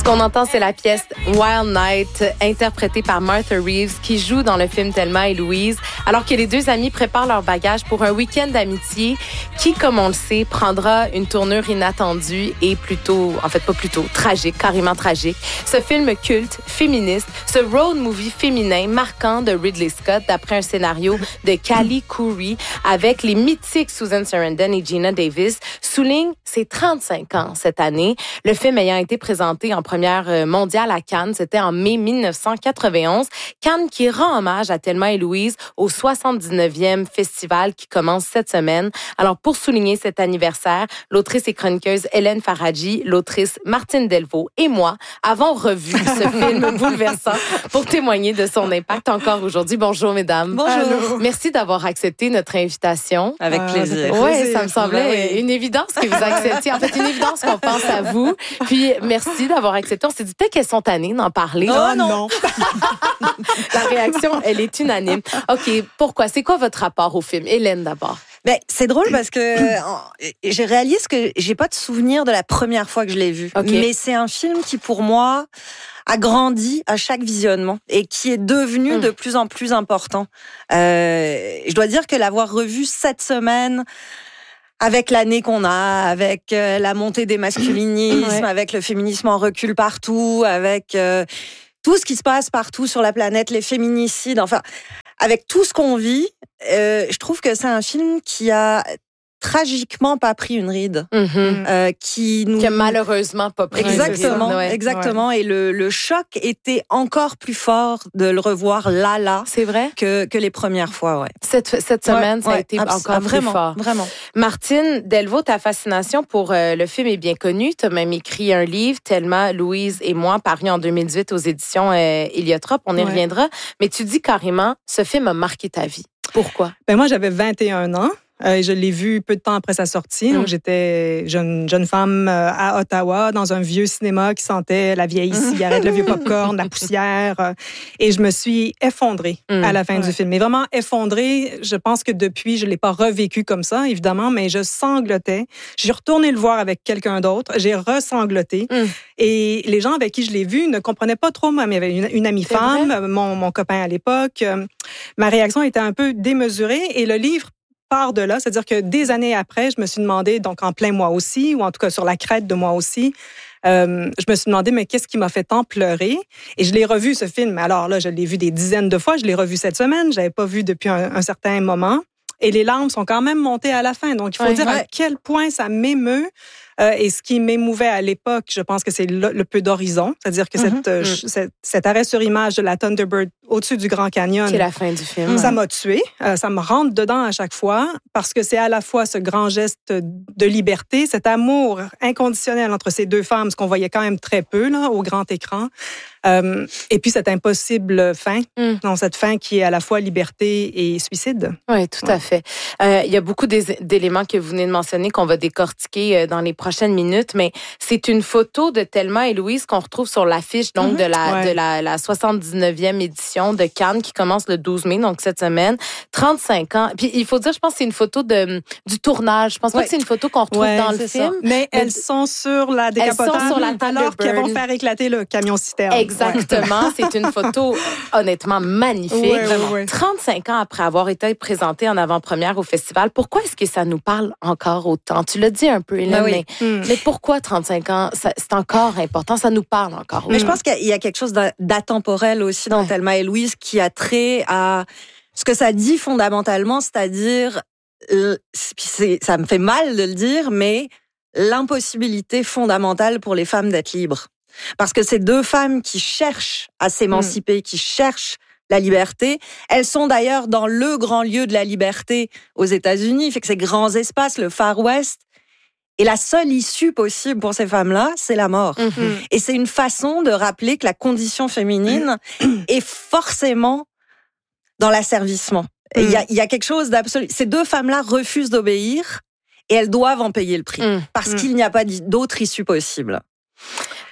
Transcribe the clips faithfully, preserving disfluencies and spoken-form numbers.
qu'on entend, c'est la pièce Wild Night, interprétée par Martha Reeves, qui joue dans le film Thelma et Louise, alors que les deux amis préparent leur bagage pour un week-end d'amitié qui, comme on le sait, prendra une tournure inattendue et plutôt, en fait pas plutôt, tragique, carrément tragique. Ce film culte, féministe, ce road movie féminin marquant de Ridley Scott, d'après un scénario de Callie Khouri, avec les mythiques Susan Sarandon et Geena Davis, souligne ses trente-cinq ans cette année. Le film ayant été présenté en première mondiale à Cannes, c'était en mai dix-neuf cent quatre-vingt-onze. Cannes qui rend hommage à Thelma et Louise au soixante-dix-neuvième festival qui commence cette semaine. Alors, pour souligner cet anniversaire, l'autrice et chroniqueuse Hélène Faradji, l'autrice Martine Delvaux et moi avons revu ce film bouleversant pour témoigner de son impact encore aujourd'hui. Bonjour, mesdames. Bonjour. Allô. Merci d'avoir accepté notre invitation. Avec plaisir. Oui, ça me semblait oui. une évidence que vous acceptiez. En fait, une évidence qu'on pense à vous. Puis, merci d'avoir accepté. On s'est dit peut-être qu'elles sont tannées d'en parler. Oh non! non. La réaction, elle est unanime. OK, pourquoi? C'est quoi votre rapport au film? Hélène, d'abord. Ben, c'est drôle parce que j'ai réalisé que j'ai pas de souvenir de la première fois que je l'ai vu. Okay. Mais c'est un film qui, pour moi, a grandi à chaque visionnement et qui est devenu mmh. de plus en plus important. Euh, je dois dire que l'avoir revu cette semaine, avec l'année qu'on a, avec euh, la montée des masculinismes, ouais. avec le féminisme en recul partout, avec euh, tout ce qui se passe partout sur la planète, les féminicides, enfin, avec tout ce qu'on vit, euh, je trouve que c'est un film qui a tragiquement pas pris une ride, mm-hmm. euh, qui nous qui a malheureusement pas pris exactement, une ride. exactement. Ouais. Et le, le choc était encore plus fort de le revoir là, là. C'est vrai que que les premières fois, ouais. Cette cette semaine, ouais, ça a ouais, été abs- encore ah, vraiment, plus fort. Vraiment. Martine Delvaux, ta fascination pour euh, le film est bien connue. Tu as même écrit un livre, Thelma, Louise et moi, paru en deux mille dix-huit aux éditions euh, Héliotrope. On y ouais. reviendra. Mais tu dis carrément, ce film a marqué ta vie. Pourquoi? Ben moi, j'avais vingt et un ans. Euh, je l'ai vu peu de temps après sa sortie. Mm. Donc, j'étais jeune, jeune femme euh, à Ottawa, dans un vieux cinéma qui sentait la vieille cigarette, le vieux popcorn, la poussière. Euh, et je me suis effondrée mm. à la fin ouais. du film. Mais vraiment effondrée. Je pense que depuis, je ne l'ai pas revécu comme ça, évidemment, mais je sanglotais. J'ai retourné le voir avec quelqu'un d'autre. J'ai ressangloté. Mm. Et les gens avec qui je l'ai vu ne comprenaient pas trop. Moi, il y avait une, une amie C'est femme, mon, mon copain à l'époque. Euh, ma réaction était un peu démesurée. Et le livre part de là, c'est-à-dire que des années après, je me suis demandé, donc en plein moi aussi, ou en tout cas sur la crête de moi aussi, euh, je me suis demandé, mais qu'est-ce qui m'a fait tant pleurer? Et je l'ai revu, ce film. Alors là, je l'ai vu des dizaines de fois. Je l'ai revu cette semaine. Je l'avais pas vu depuis un, un certain moment. Et les larmes sont quand même montées à la fin. Donc, il faut ouais, dire ouais. à quel point ça m'émeut. Euh, et ce qui m'émouvait à l'époque, je pense que c'est le, le peu d'horizon. C'est-à-dire que mm-hmm. cette, euh, mm. cette, cet arrêt sur image de la Thunderbird au-dessus du Grand Canyon. C'est la fin du film. Ça ouais. m'a tuée. Euh, ça me rentre dedans à chaque fois parce que c'est à la fois ce grand geste de liberté, cet amour inconditionnel entre ces deux femmes, ce qu'on voyait quand même très peu là, au grand écran. Euh, et puis cette impossible fin, mm. non, cette fin qui est à la fois liberté et suicide. Oui, tout ouais. à fait. Euh, il y a beaucoup d'éléments que vous venez de mentionner qu'on va décortiquer dans les prochaines minutes, mais c'est une photo de Thelma et Louise qu'on retrouve sur l'affiche donc mm-hmm. de la ouais. de la, la soixante-dix-neuvième édition de Cannes qui commence le douze mai, donc cette semaine. trente-cinq ans. Puis il faut dire, je pense que c'est une photo de du tournage. Je pense ouais. pas que c'est une photo qu'on retrouve ouais, dans le film. Mais, mais elles sont sur la décapotable. Elles sont sur la alors qu'elles vont faire éclater le camion-citerne. Exactement. Ouais. C'est une photo honnêtement magnifique. Ouais, ouais, ouais. trente-cinq ans après avoir été présentée en avant-première au festival, pourquoi est-ce que ça nous parle encore autant? Tu l'as dit un peu, Hélène, ben oui. mais, mm. mais pourquoi trente-cinq ans? Ça, c'est encore important, ça nous parle encore. Mais mm. je pense qu'il y a quelque chose d'atemporel aussi dans ouais. Thelma et Louise qui a trait à ce que ça dit fondamentalement, c'est-à-dire, euh, c'est, ça me fait mal de le dire, mais l'impossibilité fondamentale pour les femmes d'être libres. Parce que ces deux femmes qui cherchent à s'émanciper, mmh. qui cherchent la liberté, elles sont d'ailleurs dans le grand lieu de la liberté aux États-Unis, fait que ces grands espaces, le Far West. Et la seule issue possible pour ces femmes-là, c'est la mort. Mmh. Et c'est une façon de rappeler que la condition féminine mmh. est forcément dans l'asservissement. Il mmh. y a, il y a quelque chose d'absolu. Ces deux femmes-là refusent d'obéir et elles doivent en payer le prix. Mmh. Parce mmh. qu'il n'y a pas d'autre issue possible.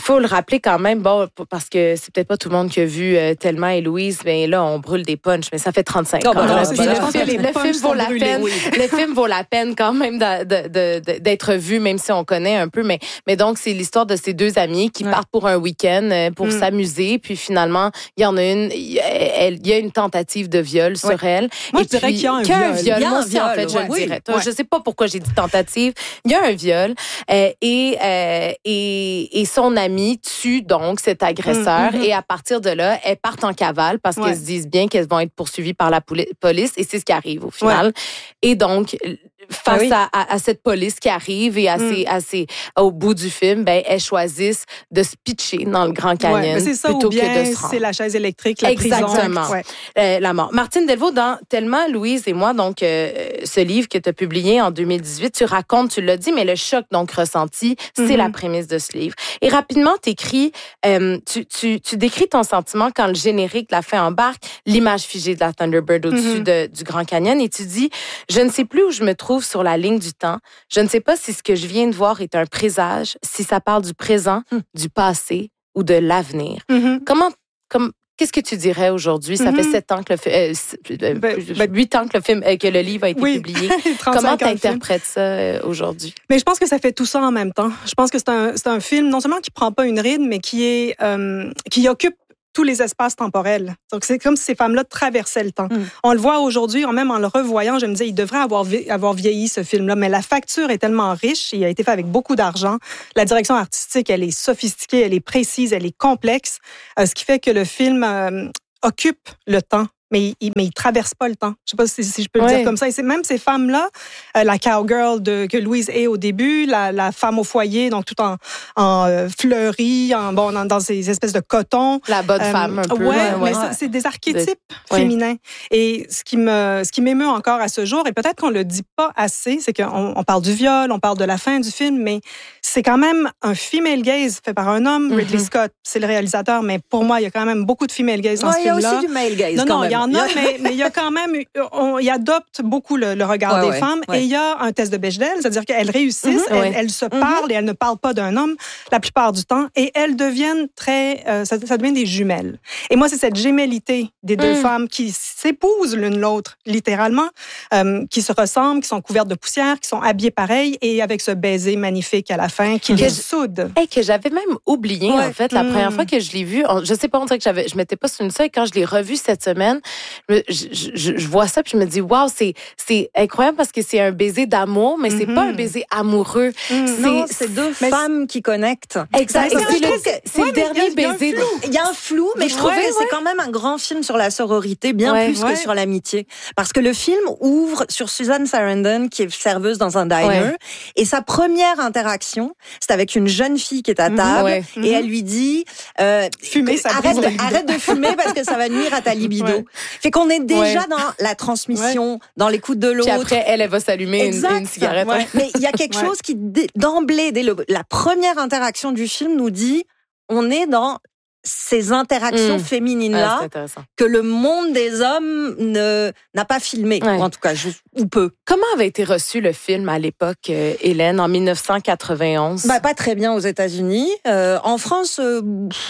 faut le rappeler quand même, bon, parce que c'est peut-être pas tout le monde qui a vu euh, Thelma et Louise, mais là, on brûle des punchs, mais ça fait trente-cinq oh, ans. Ben non, là, c'est le, ça, film, les le film vaut la brûlés, peine. oui. Le film vaut la peine quand même de, de, de, de, d'être vu, même si on connaît un peu. Mais, mais donc, c'est l'histoire de ces deux amies qui ouais. partent pour un week-end pour mm. s'amuser. Puis finalement, il y en a une, il y a une tentative de viol sur ouais. elle. Moi, et je dirais puis, qu'il y a un qu'il y a un viol. viol. Il y a Moi un aussi, viol, en fait, ouais. je le oui. dirais. Ouais. Je sais pas pourquoi j'ai dit tentative. Il y a un viol. Euh, et, euh, et, et son ami tue donc cet agresseur. Mm-hmm. Et à partir de là, elles partent en cavale parce ouais. qu'elles se disent bien qu'elles vont être poursuivies par la police. Et c'est ce qui arrive au final. Ouais. Et donc, face ah oui. à, à, à cette police qui arrive et à mm. ses, à ses, au bout du film, ben, elles choisissent de se pitcher dans le Grand Canyon ouais, c'est ça, plutôt ou bien, que de se rendre. C'est la chaise électrique, la Exactement. prison. Exactement. Ouais. Euh, la mort. Martine Delvaux, dans Thelma, Louise et moi, donc, euh, ce livre que tu as publié en deux mille dix-huit, tu racontes, tu l'as dit, mais le choc donc ressenti, c'est mm-hmm. la prémisse de ce livre. Et rapidement, t'écris, euh, tu, tu, tu décris ton sentiment quand le générique de la fin embarque, l'image figée de la Thunderbird au-dessus mm-hmm. de, du Grand Canyon, et tu dis, je ne sais plus où je me trouve sur la ligne du temps. Je ne sais pas si ce que je viens de voir est un présage, si ça parle du présent, mm. du passé ou de l'avenir. Mm-hmm. Comment, comme, qu'est-ce que tu dirais aujourd'hui? Ça mm-hmm. fait sept ans que le film, euh, ben, ben, huit ans que le film, euh, que le livre a été oui. publié. Comment tu interprètes ça euh, aujourd'hui? Mais je pense que ça fait tout ça en même temps. Je pense que c'est un, c'est un film non seulement qui prend pas une ride, mais qui est, euh, qui occupe tous les espaces temporels. Donc, c'est comme si ces femmes-là traversaient le temps. Mm. On le voit aujourd'hui, même en le revoyant, je me disais, il devrait avoir, vi- avoir vieilli, ce film-là, mais la facture est tellement riche, il a été fait avec beaucoup d'argent. La direction artistique, elle est sophistiquée, elle est précise, elle est complexe, euh, ce qui fait que le film euh, occupe le temps. Mais il, mais il traverse pas le temps. Je sais pas si, si je peux le ouais. dire comme ça. Et c'est même ces femmes-là, euh, la cowgirl de, que Louise est au début, la, la femme au foyer, donc tout en, en euh, fleurie, en, bon, dans, dans ces espèces de coton. La bonne euh, femme, un peu. Ouais, ouais, mais ouais. c'est, c'est des archétypes de... féminins. Ouais. Et ce qui me, ce qui m'émeut encore à ce jour, et peut-être qu'on le dit pas assez, c'est qu'on on parle du viol, on parle de la fin du film, mais c'est quand même un female gaze fait par un homme. Mm-hmm. Ridley Scott, c'est le réalisateur, mais pour moi, il y a quand même beaucoup de female gaze dans ouais, ce film-là. Il y a aussi du male gaze. Non, quand non, même. il y en a, mais, mais il y a quand même, on, il adopte beaucoup le, le regard ouais, des ouais, femmes ouais. et il y a un test de Bechdel, c'est-à-dire qu'elles réussissent, mm-hmm, elles, ouais. elles se mm-hmm. parlent et elles ne parlent pas d'un homme la plupart du temps et elles deviennent très, euh, ça, ça devient des jumelles. Et moi, c'est cette gémellité des deux mm. femmes qui s'épousent l'une l'autre, littéralement, euh, qui se ressemblent, qui sont couvertes de poussière, qui sont habillées pareil et avec ce baiser magnifique à la fin qui les soude. Et que j'avais même oublié, ouais. en fait, la mm. première fois que je l'ai vu, je sais pas, on dirait que j'avais, je m'étais pas souvenue de ça et quand je l'ai revu cette semaine, je, je, je, je vois ça puis je me dis waouh, c'est c'est incroyable parce que c'est un baiser d'amour mais mm-hmm. c'est pas un baiser amoureux. Mm. C'est, non, c'est deux mais femmes qui connectent. Exact. C'est, c'est, le, c'est ouais, le dernier il y a, baiser. Il y a un flou, mais je trouvais ouais, que c'est ouais. quand même un grand film sur la sororité, bien ouais, plus ouais. que sur l'amitié. Parce que le film ouvre sur Susan Sarandon qui est serveuse dans un diner ouais. et sa première interaction, c'est avec une jeune fille qui est à table ouais. et mm-hmm. elle lui dit euh, fumer, ça arrête, de, arrête de fumer parce que ça va nuire à ta libido. Ouais. Fait qu'on est déjà ouais. dans la transmission, ouais. dans l'écoute de l'autre. Puis après, elle, elle va s'allumer une, une cigarette. Ouais. Mais il y a quelque ouais. chose qui, d'emblée, dès le, la première interaction du film, nous dit on est dans ces interactions mmh. féminines-là ah, que le monde des hommes ne, n'a pas filmé, ouais. ou en tout cas, juste, ou peu. Comment avait été reçu le film à l'époque, euh, Hélène, en dix-neuf cent quatre-vingt-onze? Bah, pas très bien aux États-Unis. Euh, en France, euh,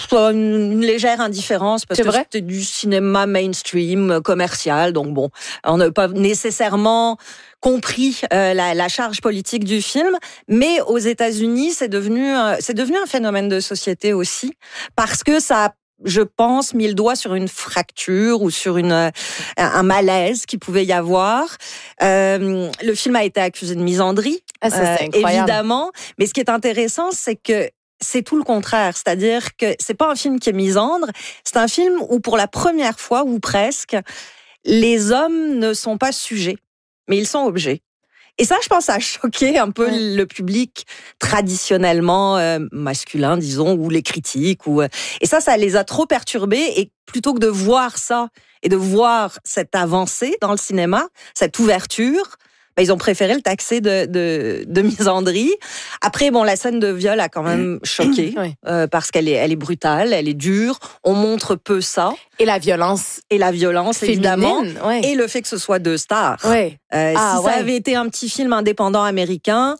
une, une légère indifférence parce C'est que vrai? C'était du cinéma mainstream, commercial, donc bon, on n'a pas nécessairement compris euh, la, la charge politique du film, mais aux États-Unis, c'est devenu, euh, c'est devenu un phénomène de société aussi, parce que ça a, je pense, mis le doigt sur une fracture ou sur une, euh, un malaise qui pouvait y avoir. Euh, le film a été accusé de misandrie, ah, ça, c'est incroyable. Euh, évidemment, mais ce qui est intéressant, c'est que c'est tout le contraire, c'est-à-dire que c'est pas un film qui est misandre, c'est un film où pour la première fois, ou presque, les hommes ne sont pas sujets, mais ils sont objets. Et ça, je pense, ça a choqué un peu ouais. le public traditionnellement euh, masculin, disons, ou les critiques. Ou, euh, et ça, ça les a trop perturbés. Et plutôt que de voir ça et de voir cette avancée dans le cinéma, cette ouverture, ben, ils ont préféré le taxer de, de, de misandrie. Après, bon, la scène de viol a quand même choqué ouais. euh, parce qu'elle est, elle est brutale, elle est dure. On montre peu ça. Et la violence. Et la violence, féminine, évidemment. Ouais. Et le fait que ce soit deux stars. Ouais. Euh, ah, si ouais. ça avait été un petit film indépendant américain,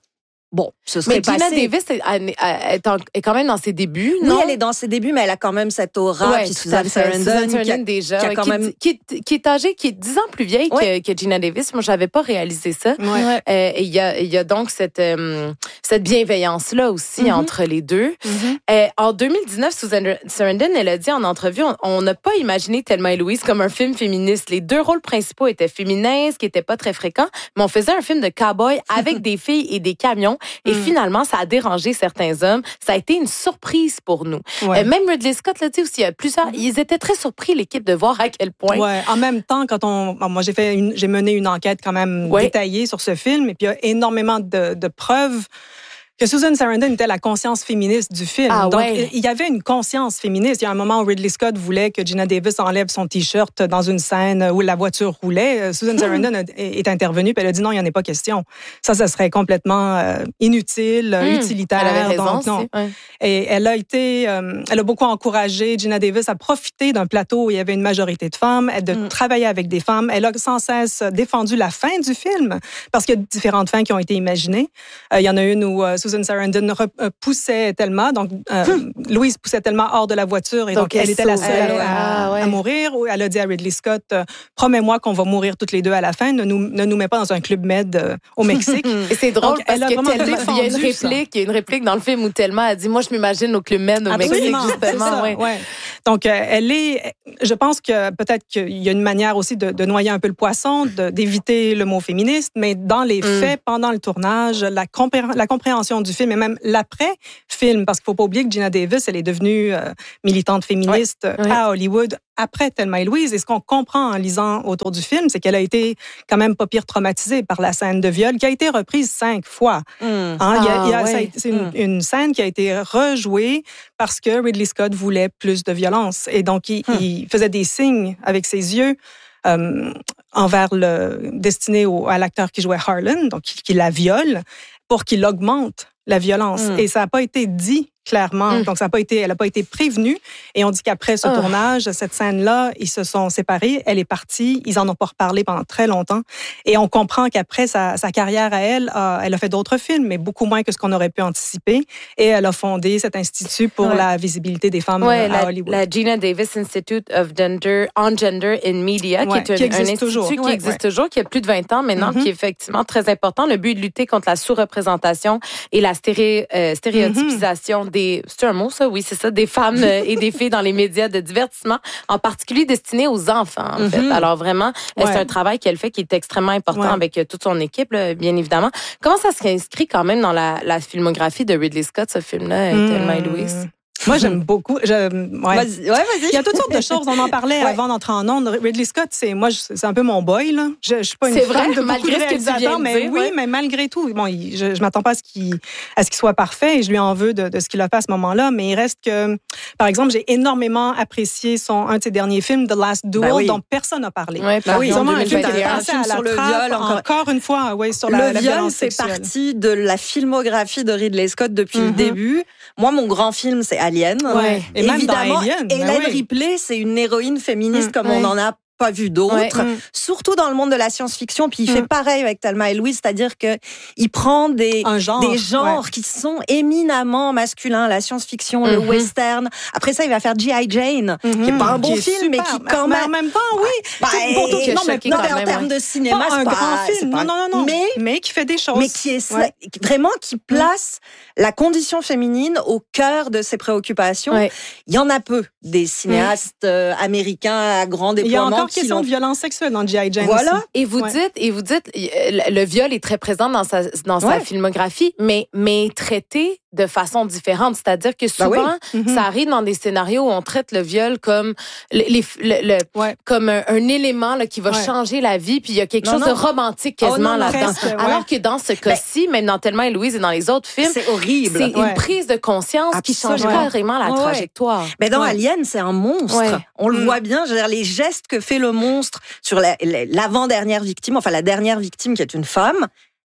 bon, ce serait mais Gina passé. Davis est, est, en, est quand même dans ses débuts, non? Oui, elle est dans ses débuts, mais elle a quand même cette aura. Ouais, puis Susan Sarandon, Susan Sarandon qui a, déjà, qui a ouais, quand qui, même... qui, est, qui est âgée, qui est dix ans plus vieille ouais. que, que Gina Davis. Moi, j'avais pas réalisé ça. Ouais. Euh, il y a, il y a donc cette, euh, cette bienveillance-là aussi mm-hmm. entre les deux. Mm-hmm. Euh, en deux mille dix-neuf, Susan Sarandon, elle a dit en entrevue, on n'a pas imaginé Thelma et Louise comme un film féministe. Les deux rôles principaux étaient féminins, ce qui n'était pas très fréquent, mais on faisait un film de cow-boy avec des filles et des camions. Et mm. finalement, ça a dérangé certains hommes. Ça a été une surprise pour nous. Ouais. Euh, même Ridley Scott l'a dit aussi. Il y a plusieurs, mm. ils étaient très surpris, l'équipe, de voir à quel point. Ouais. En même temps, quand on, moi j'ai fait, une, j'ai mené une enquête quand même ouais. détaillée sur ce film, et puis il y a énormément de, de preuves que Susan Sarandon était la conscience féministe du film. Ah, Donc, ouais. il y avait une conscience féministe. Il y a un moment où Ridley Scott voulait que Gina Davis enlève son T-shirt dans une scène où la voiture roulait. Susan Sarandon mmh. est intervenue, puis elle a dit non, il n'y en a pas question. Ça, ça serait complètement euh, inutile, mmh. utilitaire. Elle avait raison, donc, non. Ouais. Et elle a été, euh, elle a beaucoup encouragé Gina Davis à profiter d'un plateau où il y avait une majorité de femmes, de mmh. travailler avec des femmes. Elle a sans cesse défendu la fin du film, parce qu'il y a différentes fins qui ont été imaginées. Euh, il y en a une où euh, Susan Sarandon poussait Thelma, donc euh, hum. Louise poussait Thelma hors de la voiture, et donc, donc elle, elle était la seule elle, à, ah, ouais. à mourir. Ou elle a dit à Ridley Scott, euh, promets-moi qu'on va mourir toutes les deux à la fin, ne nous, ne nous mets pas dans un club med euh, au Mexique. Et c'est drôle donc, parce que Thelma, il y a une réplique, ça. il y a une réplique dans le film où Thelma a dit, moi je m'imagine au club med au Mexique, justement. Ouais. Ouais. Donc euh, elle est, je pense que peut-être qu'il y a une manière aussi de, de noyer un peu le poisson, de, d'éviter le mot féministe, mais dans les mm. faits, pendant le tournage, la, compré- la compréhension du film et même l'après-film, parce qu'il ne faut pas oublier que Gina Davis, elle est devenue euh, militante féministe ouais, ouais. à Hollywood après Thelma et Louise. Et ce qu'on comprend en lisant autour du film, c'est qu'elle a été quand même pas pire traumatisée par la scène de viol, qui a été reprise cinq fois. Mm. Hein, ah, il y a, il y a, ouais. ça a été, c'est une, mm. une scène qui a été rejouée parce que Ridley Scott voulait plus de violence. Et donc, il, mm. il faisait des signes avec ses yeux euh, envers le destiné au, à l'acteur qui jouait Harlan, donc qui, qui la viole, pour qu'il augmente la violence. Mm. Et ça n'a pas été dit clairement. Mm. Donc, ça a pas été, elle n'a pas été prévenue. Et on dit qu'après ce oh. tournage, cette scène-là, ils se sont séparés. Elle est partie. Ils en ont pas reparlé pendant très longtemps. Et on comprend qu'après sa, sa carrière à elle, euh, elle a fait d'autres films, mais beaucoup moins que ce qu'on aurait pu anticiper. Et elle a fondé cet institut pour ouais. la visibilité des femmes ouais, à la, Hollywood. La Gina Davis Institute of Gender, on Gender in Media, ouais, qui est un, qui existe un institut toujours. qui ouais, existe ouais. toujours, qui a plus de vingt ans maintenant, mm-hmm. qui est effectivement très important. Le but est de lutter contre la sous-représentation et la stéréo, euh, stéréotypisation mm-hmm. des... C'est un mot, ça? Oui, c'est ça. Des femmes et des filles dans les médias de divertissement, en particulier destinés aux enfants, en mm-hmm. fait. Alors vraiment, ouais. c'est un travail qu'elle fait qui est extrêmement important ouais. avec toute son équipe, là, bien évidemment. Comment ça s'inscrit quand même dans la, la filmographie de Ridley Scott, ce film-là, mm. Thelma et Louise? Moi, j'aime beaucoup. Je, ouais. Vas-y. Ouais, vas-y. Il y a toutes sortes de choses. On en parlait ouais. avant d'entrer en ondes. Ridley Scott, c'est moi, c'est un peu mon boy là. Je, je suis pas une c'est fan vrai, de malgré beaucoup de réalisateurs, mais dire, oui, ouais. mais malgré tout, bon, il, je, je m'attends pas à ce qu'il, à ce qu'il soit parfait et je lui en veux de, de ce qu'il a fait à ce moment-là. Mais il reste que, par exemple, j'ai énormément apprécié son un de ses derniers films, The Last Duel, ben oui. dont personne n'a parlé. Ouais, ben oui, vraiment un film qui est passé à la sur le trappe, viol encore. encore une fois, ouais, sur le la, la viol violence fait sexuelle. partie de la filmographie de Ridley Scott depuis mm-hmm. le début. Moi, mon grand film, c'est Alien. Ouais. Et même évidemment, dans Alien, Hélène ben oui. Ripley, c'est une héroïne féministe mmh, comme ouais. on n'en a pas vu d'autres, ouais. surtout dans le monde de la science-fiction. Puis il mmh. fait pareil avec Thelma et Louise, c'est-à-dire que il prend des genre, des genres ouais. qui sont éminemment masculins, la science-fiction, mmh. le western. Après ça, il va faire G I. Jane, mmh. qui est pas un bon qui film, mais qui quand mais même. En même temps, oui. Bah, pour tout, non, mais, non, mais en termes de cinéma, pas c'est un pas grand film. pas, non, non, non, mais mais qui fait des choses. Mais qui est ouais. vraiment qui place mmh. la condition féminine au cœur de ses préoccupations. Ouais. Il y en a peu des cinéastes mmh. euh, américains à grand déploiement. Il y a encore qui question l'ont... de violence sexuelle dans G I. Jane. Voilà. Aussi. Et vous ouais. dites, et vous dites, le viol est très présent dans sa dans ouais. sa filmographie, mais mais traité de façon différente. C'est-à-dire que souvent, ben oui. mm-hmm. ça arrive dans des scénarios où on traite le viol comme les, les, le, le ouais. comme un, un élément là, qui va ouais. changer la vie, puis il y a quelque non, chose non. de romantique quasiment oh, non, là-dedans. Presque, Alors ouais. que dans ce cas-ci, ben, même dans Thelma et Louise et dans les autres films, c'est horrible. C'est ouais. une prise de conscience Absolument. Qui change carrément la ouais. trajectoire. Mais dans ouais. Alien, c'est un monstre. Ouais. On le mmh. voit bien. Je veux dire, les gestes que fait le monstre sur la, l'avant-dernière victime, enfin la dernière victime qui est une femme,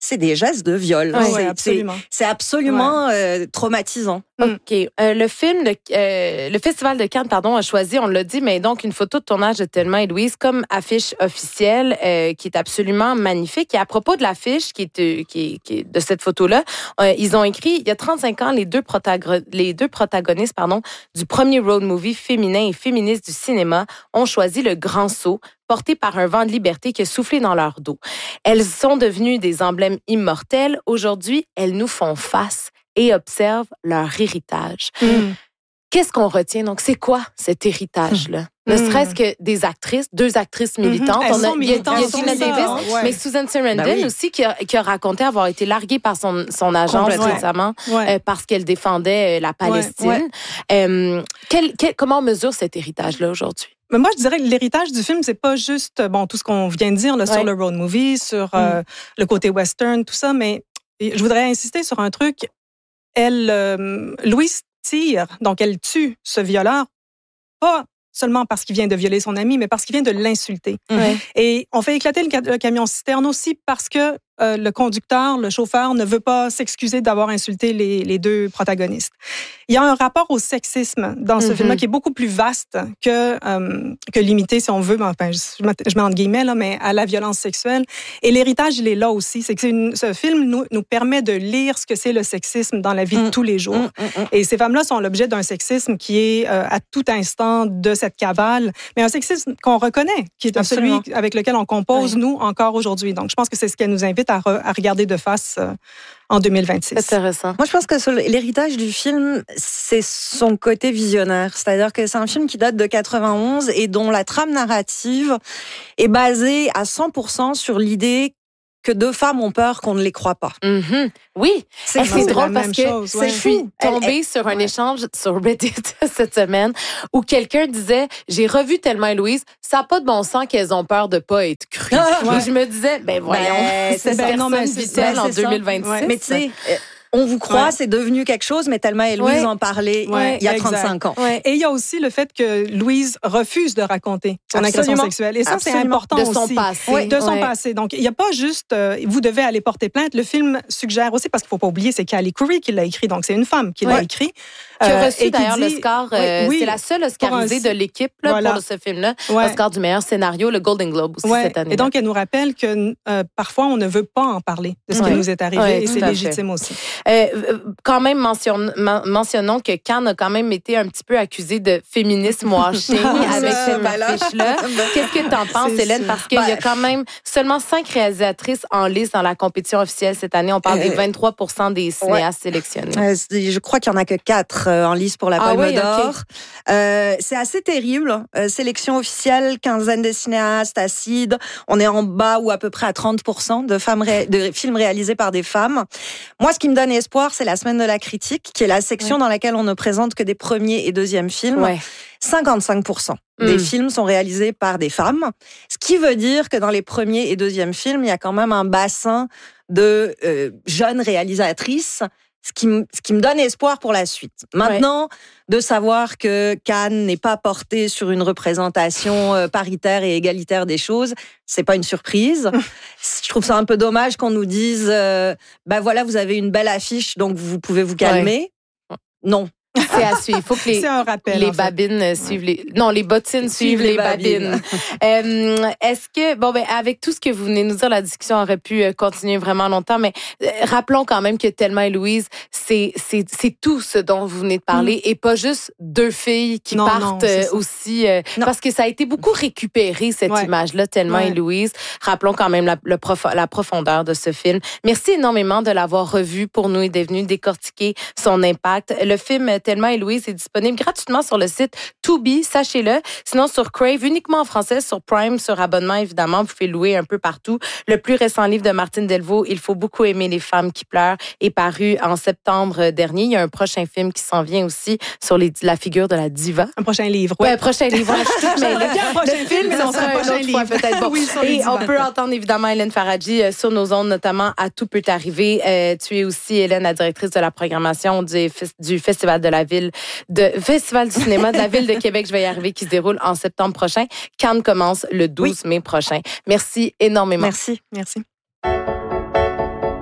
c'est des gestes de viol. Ah c'est, ouais, absolument. c'est, c'est absolument ouais. euh, traumatisant. OK. Euh, le film, de, euh, le Festival de Cannes, pardon, a choisi, on l'a dit, mais donc une photo de tournage de Thelma et Louise comme affiche officielle, euh, qui est absolument magnifique. Et à propos de l'affiche qui est, euh, qui est, qui est de cette photo-là, euh, ils ont écrit, il y a trente-cinq ans, les deux, protago- les deux protagonistes pardon, du premier road movie féminin et féministe du cinéma ont choisi le grand saut, porté par un vent de liberté qui a soufflé dans leur dos. Elles sont devenues des emblèmes immortels. Aujourd'hui, elles nous font face et observent leur héritage. Mm. Qu'est-ce qu'on retient? Donc, c'est quoi cet héritage-là? Ne Mm. serait-ce que des actrices, deux actrices militantes. Mm-hmm. On a, sont il y a, militantes, il y a Gina ça, Davis, hein, ouais. mais Susan Sarandon Ben oui. aussi, qui a, qui a raconté avoir été larguée par son, son agence Complètement. récemment Ouais. euh, parce qu'elle défendait euh, la Palestine. Ouais, Euh, quel, quel, comment on mesure cet héritage-là aujourd'hui? Mais moi, je dirais que l'héritage du film, c'est pas juste bon tout ce qu'on vient de dire là, Ouais. sur le road movie, sur euh, Mm. le côté western, tout ça, mais je voudrais insister sur un truc. Elle, euh, Louise tire, donc elle tue ce violeur, pas seulement parce qu'il vient de violer son ami, mais parce qu'il vient de l'insulter. Ouais. Et on fait éclater le, ca- le camion citerne aussi parce que euh, le conducteur, le chauffeur, ne veut pas s'excuser d'avoir insulté les, les deux protagonistes. Il y a un rapport au sexisme dans ce Mm-hmm. film-là qui est beaucoup plus vaste que, euh, que limité, si on veut, enfin, je, mets- je mets entre guillemets, là, mais à la violence sexuelle. Et l'héritage, il est là aussi. C'est que c'est une, ce film nous, nous permet de lire ce que c'est le sexisme dans la vie Mm. de tous les jours. Mm, mm, mm. Et ces femmes-là sont l'objet d'un sexisme qui est euh, à tout instant de cette cavale, mais un sexisme qu'on reconnaît, qui est Absolument. celui avec lequel on compose, Oui. nous, encore aujourd'hui. Donc, je pense que c'est ce qu'elle nous invite à, re- à regarder de face euh, en deux mille vingt-six. C'est intéressant. Moi, je pense que sur l'héritage du film, c'est son côté visionnaire. C'est-à-dire que c'est un film qui date de quatre-vingt-onze et dont la trame narrative est basée à cent pour cent sur l'idée que deux femmes ont peur qu'on ne les croit pas. Mm-hmm. Oui, C'est Eh, fou. c'est la drôle même parce que chose, ouais. je suis Elle- tombée elle- sur un ouais. échange sur Reddit cette semaine où quelqu'un disait « J'ai revu Thelma et Louise, ça n'a pas de bon sens qu'elles ont peur de pas être crues. Ouais. Et je me disais « Ben voyons, Ben, cette ben non, mais personne c'est vit-elle ça, en c'est ça. deux mille vingt-six? Ouais. Mais tu sais, euh, on vous croit, Ouais. c'est devenu quelque chose, mais Thelma et Louise Ouais. en parlaient Ouais, il y a exact. trente-cinq ans. Ouais. Et il y a aussi le fait que Louise refuse de raconter son agression Absolument. sexuelle. Et ça, c'est Absolument. important De son aussi. passé. Oui, de son Ouais. passé. Donc, il n'y a pas juste euh, vous devez aller porter plainte. Le film suggère aussi, parce qu'il ne faut pas oublier, c'est Callie Curry qui l'a écrit. Donc, c'est une femme qui l'a Ouais. écrit. Qui a Euh, reçu et qui d'ailleurs dit- l'Oscar. Oui, euh, oui. c'est la seule Oscarisée Pour un- de l'équipe là, Voilà. pour ce film-là. Ouais. Oscar du meilleur scénario, le Golden Globe aussi Ouais. cette année. Et donc, elle nous rappelle que euh, parfois, on ne veut pas en parler de ce Ouais. qui nous est arrivé. Ouais, et tout c'est à légitime aussi. Euh, euh, quand même, mentionne- men- mentionnons que Cannes a quand même été un petit peu accusé de féminisme washing avec Ça, cette ben là. affiche-là. Qu'est-ce que tu en penses, C'est Hélène? sûr. Parce qu'il y a Ben, quand même seulement cinq réalisatrices en lice dans la compétition officielle cette année. On parle des Euh, vingt-trois pour cent des cinéastes sélectionnés. Euh, c'est- je crois qu'il y en a que quatre euh, en lice pour la Ah Palme oui, d'Or. ok. Euh, c'est assez terrible. Euh, sélection officielle, quinzaine de cinéastes, acide. On est en bas ou à peu près à trente pour cent de femmes ré- de films réalisés par des femmes. Moi, ce qui me donne espoir, c'est la semaine de la critique, qui est la section Ouais. dans laquelle on ne présente que des premiers et deuxièmes films. Ouais. cinquante-cinq pour cent des Mm. films sont réalisés par des femmes, ce qui veut dire que dans les premiers et deuxièmes films, il y a quand même un bassin de euh, jeunes réalisatrices, ce qui, m- ce qui me donne espoir pour la suite. Maintenant, de savoir que Cannes n'est pas porté sur une représentation euh, paritaire et égalitaire des choses, c'est pas une surprise. Je trouve ça un peu dommage qu'on nous dise, euh, bah voilà, vous avez une belle affiche, donc vous pouvez vous calmer. Non. C'est à suivre. Il faut que les, C'est un rappel. les en fait. babines euh, suivent les... Non, les bottines suivent les, les babines. babines. Euh, est-ce que... Bon, ben, avec tout ce que vous venez de nous dire, la discussion aurait pu euh, continuer vraiment longtemps, mais euh, rappelons quand même que Thelma et Louise, c'est, c'est, c'est tout ce dont vous venez de parler et pas juste deux filles qui Non, partent non, c'est euh, ça. aussi... euh, Non. parce que ça a été beaucoup récupéré, cette Ouais. image-là, Thelma Ouais. et Louise. Rappelons quand même la, le prof- la profondeur de ce film. Merci énormément de l'avoir revu pour nous et d'être venu décortiquer son impact. Le film Thelma et Louise est disponible gratuitement sur le site Tubi, sachez-le. Sinon, sur Crave, uniquement en français, sur Prime, sur abonnement, évidemment. Vous pouvez louer un peu partout. Le plus récent livre de Martine Delvaux, Il faut beaucoup aimer les femmes qui pleurent, est paru en septembre dernier. Il y a un prochain film qui s'en vient aussi sur les, la figure de la diva. Un prochain livre. Ouais, Ouais. un prochain livre. Je suis toute mêlée. Il y a un prochain Le film, mais ça on sera sera un un prochain autre fois, livre. peut-être. Bon. Oui, sur les Et on divans. peut entendre évidemment Hélène Faradji euh, sur nos ondes, notamment à Tout peut arriver. Euh, tu es aussi, Hélène, la directrice de la programmation du, fes- du Festival de la ville, de Festival du cinéma de la ville de Québec, je vais y arriver, qui se déroule en septembre prochain. Cannes commence le douze mai prochain. Merci énormément. Merci. Merci.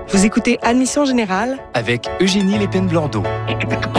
Vous écoutez Admission Générale avec Eugénie Lépine-Blondeau.